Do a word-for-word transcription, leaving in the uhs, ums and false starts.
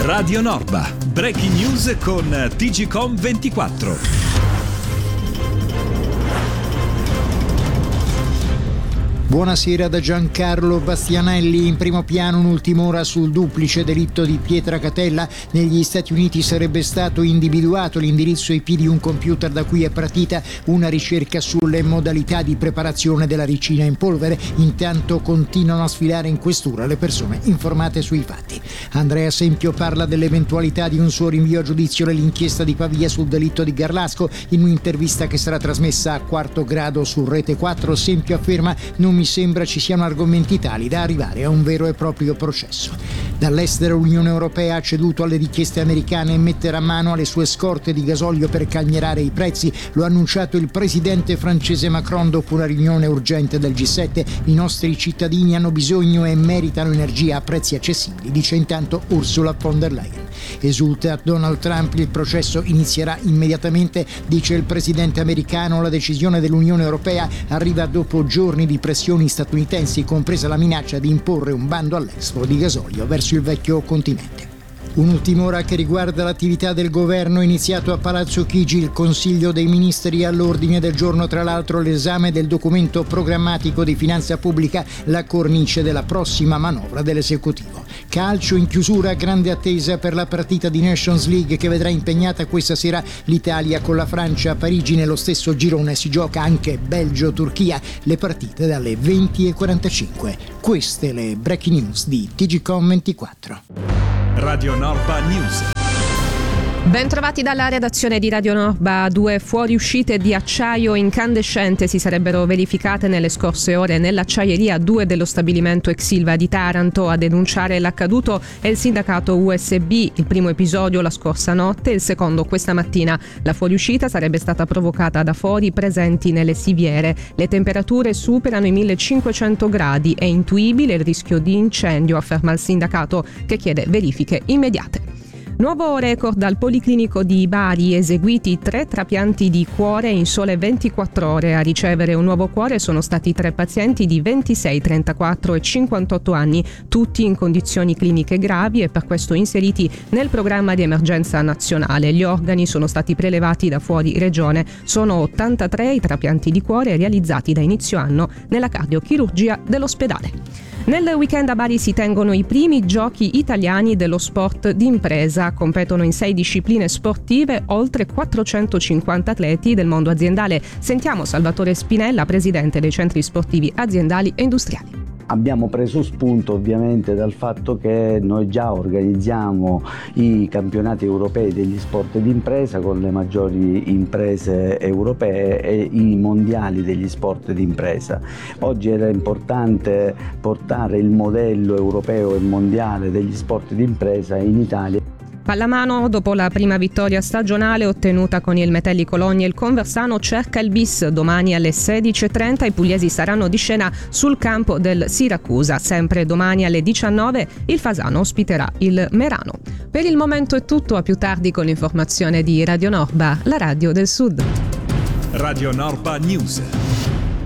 Radio Norba, breaking news con T G Com ventiquattro. Buonasera da Giancarlo Bastianelli. In primo piano un'ultima ora sul duplice delitto di Pietra Catella. Negli Stati Uniti sarebbe stato individuato l'indirizzo I P di un computer da cui è partita una ricerca sulle modalità di preparazione della ricina in polvere. Intanto continuano a sfilare in questura le persone informate sui fatti. Andrea Sempio parla dell'eventualità di un suo rinvio a giudizio nell'inchiesta di Pavia sul delitto di Garlasco. In un'intervista che sarà trasmessa a quarto grado su Rete quattro, Sempio afferma: non mi sembra ci siano argomenti tali da arrivare a un vero e proprio processo. Dall'estero l'Unione Europea ha ceduto alle richieste americane e metterà mano alle sue scorte di gasolio per calmierare i prezzi. Lo ha annunciato il presidente francese Macron dopo una riunione urgente del G sette. I nostri cittadini hanno bisogno e meritano energia a prezzi accessibili, dice intanto Ursula von der Leyen. Esulta Donald Trump: il processo inizierà immediatamente, dice il presidente americano. La decisione dell'Unione Europea arriva dopo giorni di pressioni statunitensi, compresa la minaccia di imporre un bando all'export di gasolio verso il vecchio continente. Un'ultima ora che riguarda l'attività del governo. Iniziato a Palazzo Chigi il Consiglio dei Ministri. All'ordine del giorno, tra l'altro, l'esame del documento programmatico di finanza pubblica, la cornice della prossima manovra dell'esecutivo. Calcio in chiusura, grande attesa per la partita di Nations League che vedrà impegnata questa sera l'Italia con la Francia a Parigi. Nello stesso girone si gioca anche Belgio-Turchia, le partite dalle venti e quarantacinque. Queste le breaking news di T G Com ventiquattro. Radio Norba News. Ben trovati dalla redazione di Radio Norba. Due fuoriuscite di acciaio incandescente si sarebbero verificate nelle scorse ore nell'acciaieria due dello stabilimento Exilva di Taranto. A denunciare l'accaduto è il sindacato U S B. Il primo episodio la scorsa notte, il secondo questa mattina. La fuoriuscita sarebbe stata provocata da fori presenti nelle siviere. Le temperature superano i millecinquecento gradi. È intuibile il rischio di incendio, afferma il sindacato, che chiede verifiche immediate. Nuovo record al Policlinico di Bari, eseguiti tre trapianti di cuore in sole ventiquattro ore. A ricevere un nuovo cuore sono stati tre pazienti di ventisei, trentaquattro e cinquantotto anni, tutti in condizioni cliniche gravi e per questo inseriti nel programma di emergenza nazionale. Gli organi sono stati prelevati da fuori regione. Sono ottantatré i trapianti di cuore realizzati da inizio anno nella cardiochirurgia dell'ospedale. Nel weekend a Bari si tengono i primi giochi italiani dello sport d'impresa. Competono in sei discipline sportive oltre quattrocentocinquanta atleti del mondo aziendale. Sentiamo Salvatore Spinella, presidente dei centri sportivi aziendali e industriali. Abbiamo preso spunto ovviamente dal fatto che noi già organizziamo i campionati europei degli sport d'impresa con le maggiori imprese europee e i mondiali degli sport d'impresa. Oggi era importante portare il modello europeo e mondiale degli sport d'impresa in Italia. Pallamano, dopo la prima vittoria stagionale ottenuta con il Metelli Colonia, il Conversano cerca il bis. Domani alle sedici e trenta i pugliesi saranno di scena sul campo del Siracusa. Sempre domani alle diciannove il Fasano ospiterà il Merano. Per il momento è tutto, a più tardi con l'informazione di Radio Norba, la radio del Sud. Radio Norba News.